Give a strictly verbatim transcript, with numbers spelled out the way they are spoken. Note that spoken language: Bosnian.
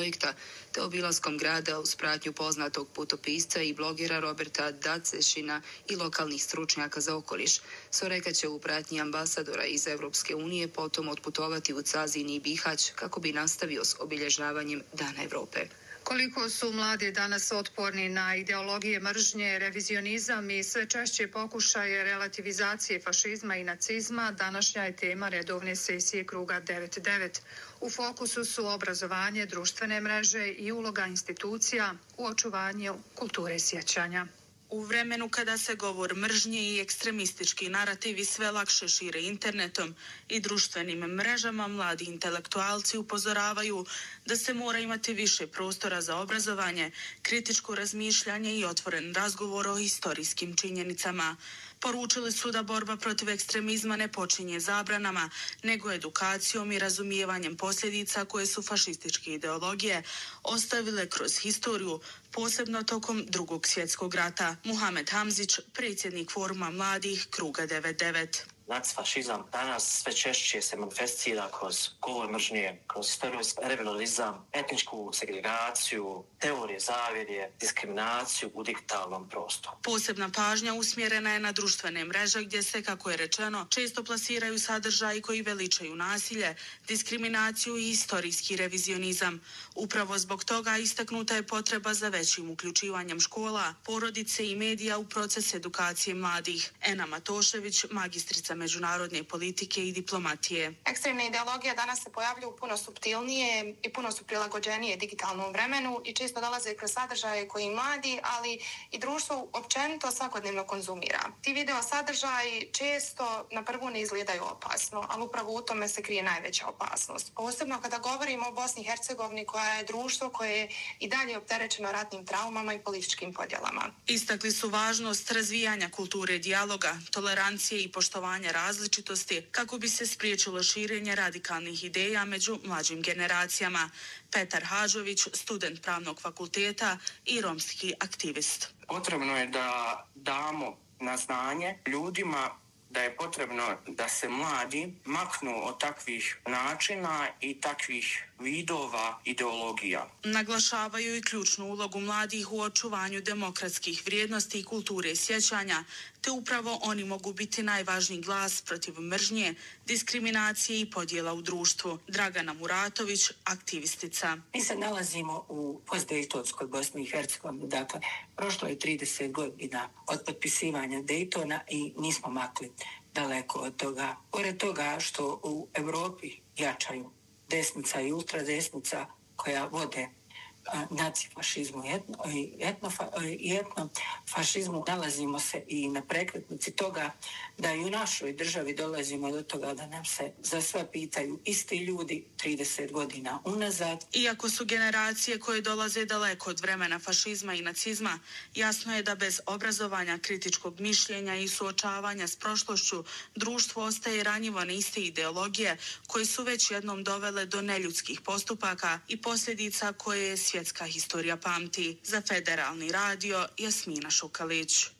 projekta, te obilaskom grada uz pratnju poznatog putopisca i blogera Roberta Dacešina i lokalnih stručnjaka za okoliš. Soreka će u pratnji ambasadora iz Europske unije potom otputovati u Cazin i Bihać kako bi nastavio s obilježavanjem Dana Europe. Koliko su mladi danas otporni na ideologije mržnje, revizionizam i sve češće pokušaje relativizacije fašizma i nacizma, današnja je tema redovne sesije kruga devet devet. U fokusu su obrazovanje, društvene mreže i uloga institucija u očuvanju kulture sjećanja. U vremenu kada se govor mržnje i ekstremistički narativi sve lakše šire internetom i društvenim mrežama, mladi intelektualci upozoravaju da se mora imati više prostora za obrazovanje, kritičko razmišljanje i otvoren razgovor o historijskim činjenicama. Poručili su da borba protiv ekstremizma ne počinje zabranama, nego edukacijom i razumijevanjem posljedica koje su fašističke ideologije ostavile kroz historiju, posebno tokom Drugog svjetskog rata. Muhamed Hamzić, predsjednik Foruma mladih Kruga devet devet. Nacfašizam danas sve češće se manifestira kroz govor mržnje, kroz istorijski revizionizam, etničku segregaciju, teorije zavjere, diskriminaciju u digitalnom prostoru. Posebna pažnja usmjerena je na društvene mreže gdje se, kako je rečeno, često plasiraju sadržaji koji veličaju nasilje, diskriminaciju i historijski revizionizam. Upravo zbog toga istaknuta je potreba za većim uključivanjem škola, porodice i medija u proces edukacije mladih. Ena Matošević, magistrica međunarodne politike i diplomatije. Ekstremne ideologije danas se pojavljuju puno suptilnije i puno su prilagođenije digitalnom vremenu i često dolaze kroz sadržaje koji mladi, ali i društvo općenito svakodnevno konzumira. Ti video sadržaji često na prvu ne izgledaju opasno, ali upravo u tome se krije najveća opasnost. Posebno kada govorimo o Bosni i Hercegovini, koja je društvo koje je i dalje opterećeno ratnim traumama i političkim podjelama. Istakli su važnost razvijanja kulture dijaloga, tolerancije i poštovanja različitosti kako bi se spriječilo širenje radikalnih ideja među mlađim generacijama. Petar Hadžović, student pravnog fakulteta i romski aktivist. Potrebno je da damo na znanje ljudima da je potrebno da se mladi maknu od takvih načina i takvih vidova ideologija. Naglašavaju i ključnu ulogu mladih u očuvanju demokratskih vrijednosti i kulture sjećanja, te upravo oni mogu biti najvažniji glas protiv mržnje, diskriminacije i podjela u društvu. Dragana Muratović, aktivistica. Mi se nalazimo u postdejtonskoj Bosni i Hercegovini, dakle, prošlo je trideset godina od potpisivanja Dejtona i nismo makli daleko od toga. Pored toga što u Europi jačaju desnica i ultradesnica koja vode nacifašizmu i etno, etno, etnofašizmu, nalazimo se i na prekretnici toga da i u našoj državi dolazimo do toga da nam se za sve pitaju isti ljudi trideset godina unazad. Iako su generacije koje dolaze daleko od vremena fašizma i nacizma, jasno je da bez obrazovanja, kritičkog mišljenja i suočavanja s prošlošću društvo ostaje ranjivo na iste ideologije koje su već jednom dovele do neljudskih postupaka i posljedica koje je svjetska historija pamti. Za Federalni radio, Jasmina Šukalić.